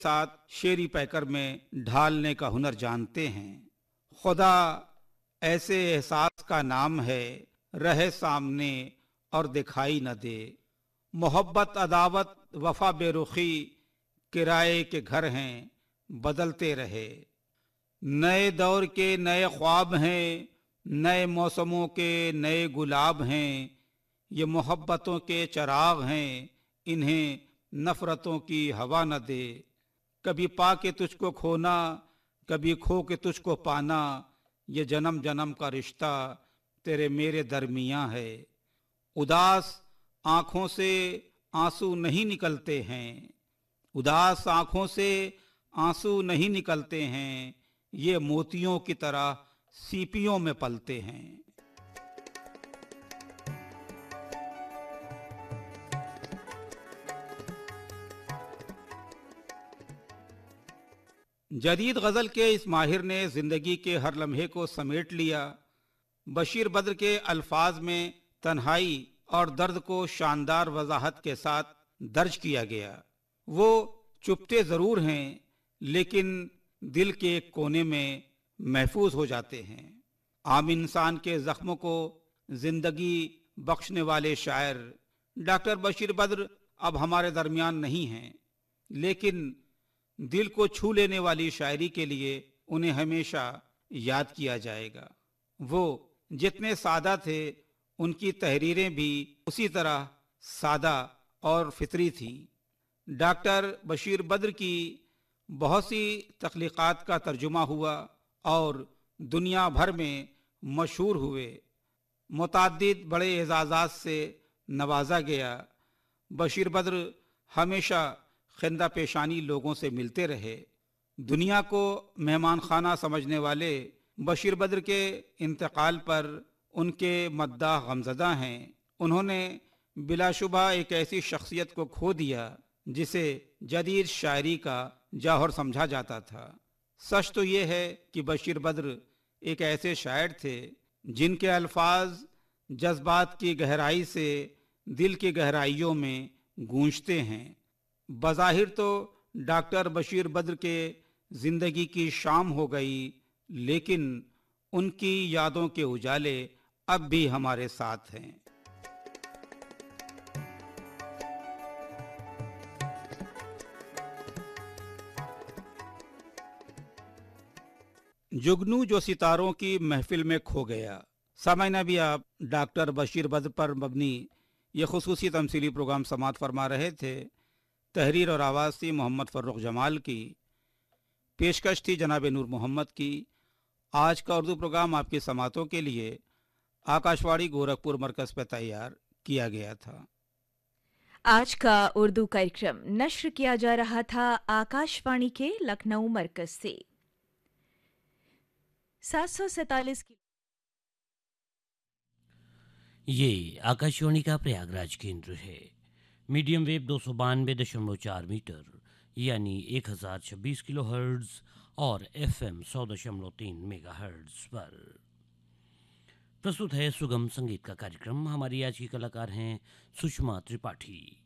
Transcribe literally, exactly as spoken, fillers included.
साथ शेरी पैकर में ढालने का हुनर जानते हैं। खुदा ऐसे एहसास का नाम है, रहे सामने और दिखाई न दे। मोहब्बत अदावत वफा बेरुखी किराए के घर हैं, बदलते रहे। नए दौर के नए ख्वाब हैं, नए मौसमों के नए गुलाब हैं। ये मोहब्बतों के चराग हैं, इन्हें नफरतों की हवा न दे। कभी पा के तुझको खोना, कभी खो के तुझको पाना, ये जन्म जन्म का रिश्ता तेरे मेरे दरमियां है। उदास आंखों से आंसू नहीं निकलते हैं, उदास आंखों से आंसू नहीं निकलते हैं। ये मोतियों की तरह सीपियों में पलते हैं। जदीद गज़ल के इस माहिर ने जिंदगी के हर लम्हे को समेट लिया। बशीर बद्र के अल्फाज में तन्हाई और दर्द को शानदार वजाहत के साथ दर्ज किया गया। वो चुपते जरूर हैं, लेकिन दिल के एक कोने में महफूज हो जाते हैं। आम इंसान के जख्मों को जिंदगी बख्शने वाले शायर डॉक्टर बशीर बद्र अब हमारे दरमियान नहीं हैं, लेकिन दिल को छू लेने वाली शायरी के लिए उन्हें हमेशा याद किया जाएगा। वो जितने सादा थे, उनकी तहरीरें भी उसी तरह सादा और फितरी थी। डॉक्टर बशीर बद्र की बहुत सी तख्लीक़ात का तर्जुमा हुआ और दुनिया भर में मशहूर हुए। मुतअद्दिद बड़े एजाज़ात से नवाजा गया। बशीर बद्र हमेशा खिंदा पेशानी लोगों से मिलते रहे। दुनिया को मेहमान खाना समझने वाले बशीर बद्र के इंतकाल पर उनके मद्दाह गमज़दा हैं। उन्होंने बिलाशुबा एक ऐसी शख्सियत को खो दिया जिसे जदीद शायरी का जौहर समझा जाता था। सच तो ये है कि बशीर बद्र एक ऐसे शायर थे जिनके अल्फाज जज्बात की गहराई से दिल की गहराइयों में गूंजते हैं। बज़ाहिर तो डॉक्टर बशीर बद्र के जिंदगी की शाम हो गई, लेकिन उनकी यादों के उजाले अब भी हमारे साथ हैं। जुगनू जो सितारों की महफिल में खो गया। सामाइना भी आप डॉक्टर बशीर बद्र पर मबनी ये खुसूसी तमसीली प्रोग्राम समाअत फरमा रहे थे। तहरीर और आवाज़ थी मोहम्मद फ़र्रुख जमाल की, पेशकश थी जनाब नूर मोहम्मद की। आज का उर्दू प्रोग्राम आपकी समातों के लिए आकाशवाणी गोरखपुर मरकज़ पर तैयार किया गया था। आज का उर्दू कार्यक्रम नश्र किया जा रहा था आकाशवाणी के लखनऊ मरकज से। सात सौ सैतालीस की ये आकाशवाणी का प्रयागराज केंद्र है। मीडियम वेव दो सौ बानवे दशमलव चार मीटर यानी एक हजार छब्बीस किलो हर्ट्ज और एफ एम सौ दशमलव तीन मेगा हर्ट्ज पर प्रस्तुत है सुगम संगीत का कार्यक्रम। हमारी आज की कलाकार हैं सुषमा त्रिपाठी।